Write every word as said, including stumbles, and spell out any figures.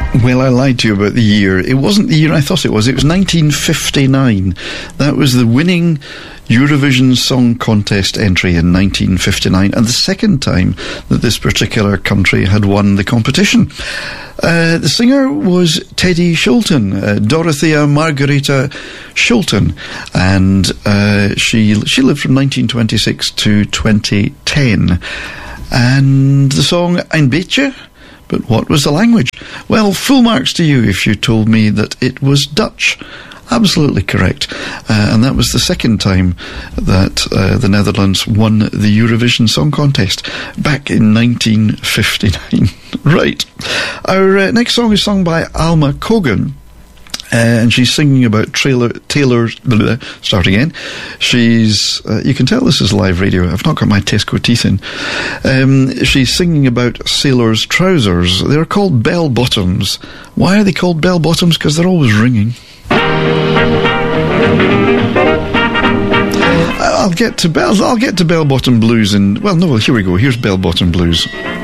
Well, I lied to you about the year. It wasn't the year I thought it was. It was nineteen fifty-nine. That was the winning Eurovision Song Contest entry in nineteen fifty-nine, and the second time that this particular country had won the competition. Uh, the singer was Teddy Shulton, uh, Dorothea Margareta Shulton, and uh, she she lived from nineteen twenty-six to twenty ten. And the song Ein Beetje? But what was the language? Well, full marks to you if you told me that it was Dutch. Absolutely correct. Uh, and that was the second time that uh, the Netherlands won the Eurovision Song Contest, back in nineteen fifty-nine. Right. Our uh, next song is sung by Alma Cogan. Uh, and she's singing about trailer, Taylor's... Blah, blah, start again. She's... Uh, you can tell this is live radio. I've not got my Tesco teeth in. Um, she's singing about sailors' trousers. They're called bell-bottoms. Why are they called bell-bottoms? Because they're always ringing. I'll get to bell... I'll get to bell-bottom blues in... Well, no, here we go. Here's bell-bottom blues.